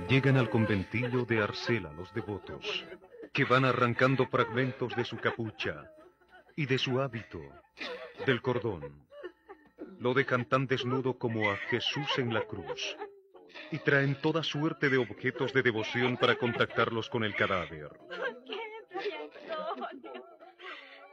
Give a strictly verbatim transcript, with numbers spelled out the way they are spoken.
Llegan al conventillo de Arcela los devotos, que van arrancando fragmentos de su capucha y de su hábito, del cordón. Lo dejan tan desnudo como a Jesús en la cruz, y traen toda suerte de objetos de devoción para contactarlos con el cadáver.